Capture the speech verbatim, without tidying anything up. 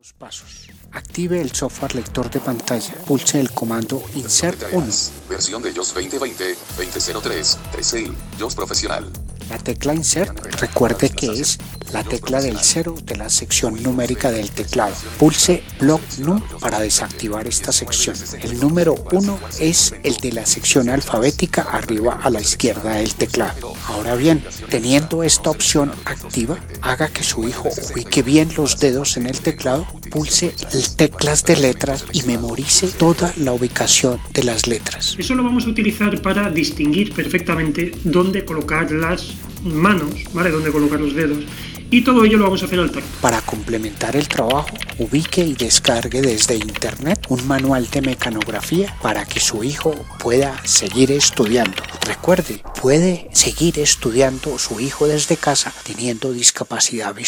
Los pasos. Active el software lector de pantalla. Pulse el comando Insert uno. Versión de iOS veinte veinte, veinte cero tres, trece i, iOS Profesional. La tecla Insert, recuerde que es la tecla del cero de la sección numérica del teclado. Pulse Block Num para desactivar esta sección. El número uno es el de la sección alfabética arriba a la izquierda del teclado. Ahora bien, teniendo esta opción activa, haga que su hijo ubique bien los dedos en el teclado, pulse teclas de letras y memorice toda la ubicación de las letras. Eso lo vamos a utilizar para distinguir perfectamente dónde colocar las manos, ¿vale? Dónde colocar los dedos. Y todo ello lo vamos a hacer al tacto. Para complementar el trabajo, ubique y descargue desde internet un manual de mecanografía para que su hijo pueda seguir estudiando. Recuerde, puede seguir estudiando su hijo desde casa teniendo discapacidad visual.